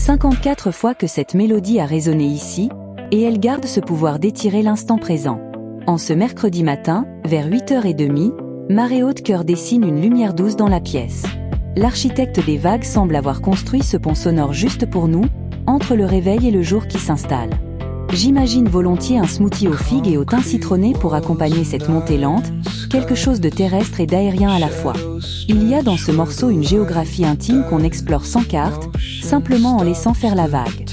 54 fois que cette mélodie a résonné ici, et elle garde ce pouvoir d'étirer l'instant présent. En ce mercredi matin, vers 8h30, marée haute cœur dessine une lumière douce dans la pièce. L'architecte des vagues semble avoir construit ce pont sonore juste pour nous, entre le réveil et le jour qui s'installe. J'imagine volontiers un smoothie aux figues et au thym citronné pour accompagner cette montée lente, quelque chose de terrestre et d'aérien à la fois. Il y a dans ce morceau une géographie intime qu'on explore sans carte, simplement en laissant faire la vague.